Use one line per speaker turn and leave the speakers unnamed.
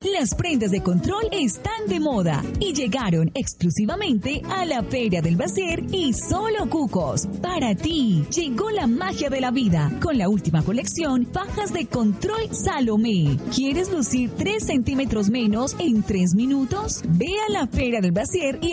Las prendas de control están de moda y llegaron exclusivamente a la Feria del Brasier y Solo Cucos. Para ti, llegó la magia de la vida con la última colección fajas de control Salomé. ¿Quieres lucir 3 centímetros menos en 3 minutos? Ve a la Feria del Brasier y